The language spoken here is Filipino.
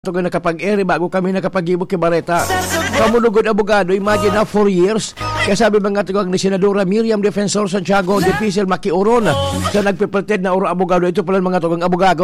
Ito nga nakapag-eri bago kami nakapag-ibok kay Barreta. Kamunugod abogado, imagine na 4 years. Kaya sabi mga tiguang ni Senadora Miriam Defensor Santiago, difícil makiuron sa nagpipretend na abogado. Ito pala mga tugang abogado.